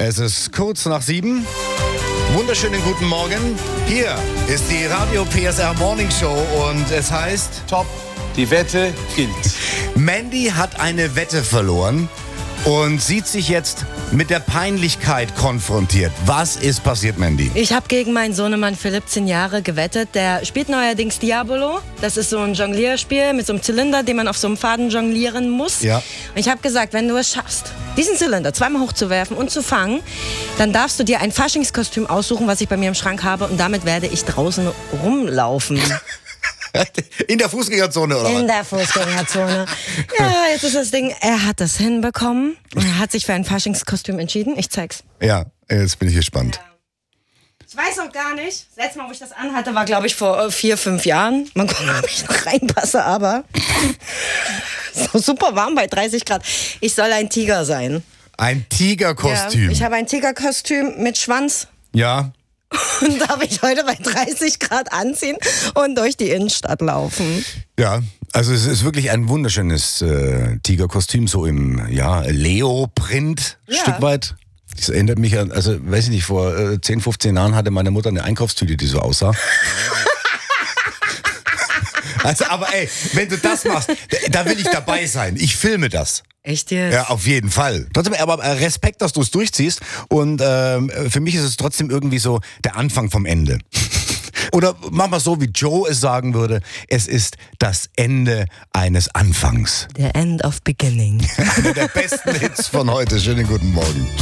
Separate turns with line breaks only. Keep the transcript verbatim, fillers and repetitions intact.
Es ist kurz nach sieben. Wunderschönen guten Morgen. Hier ist die Radio P S R Morning Show und es heißt...
Top, die Wette gilt.
Mandy hat eine Wette verloren und sieht sich jetzt mit der Peinlichkeit konfrontiert. Was ist passiert, Mandy?
Ich habe gegen meinen Sohnemann Philipp, zehn Jahre, gewettet. Der spielt neuerdings Diabolo. Das ist so ein Jonglierspiel mit so einem Zylinder, den man auf so einem Faden jonglieren muss.
Ja.
Und ich habe gesagt, wenn du es schaffst, diesen Zylinder zweimal hochzuwerfen und zu fangen, dann darfst du dir ein Faschingskostüm aussuchen, was ich bei mir im Schrank habe. Und damit werde ich draußen rumlaufen.
In der Fußgängerzone, oder was?
In der Fußgängerzone. Ja, jetzt ist das Ding, er hat das hinbekommen. Er hat sich für ein Faschingskostüm entschieden. Ich zeig's.
Ja, jetzt bin ich gespannt.
Ja. Ich weiß auch gar nicht. Das letzte Mal, wo ich das anhatte, war, glaube ich, vor vier, fünf Jahren. Man guckt, ob ich noch reinpasse, aber so super warm bei dreißig Grad. Ich soll ein Tiger sein.
Ein Tigerkostüm.
Ja, ich habe ein Tigerkostüm mit Schwanz.
Ja.
Und darf ich heute bei dreißig Grad anziehen und durch die Innenstadt laufen.
Ja, also es ist wirklich ein wunderschönes äh, Tigerkostüm, so im ja, Leo-Print,
Ja.
Stück weit. Das erinnert mich an, also weiß ich nicht, vor äh, zehn, fünfzehn Jahren hatte meine Mutter eine Einkaufstüte, die so aussah. Also, aber ey, wenn du das machst, da, da will ich dabei sein. Ich filme das.
Echt jetzt?
Ja, auf jeden Fall. Trotzdem, aber Respekt, dass du es durchziehst. Und ähm, für mich ist es trotzdem irgendwie so der Anfang vom Ende. Oder mach mal so, wie Joe es sagen würde, es ist das Ende eines Anfangs.
The end of beginning.
Einer der besten Hits von heute. Schönen guten Morgen.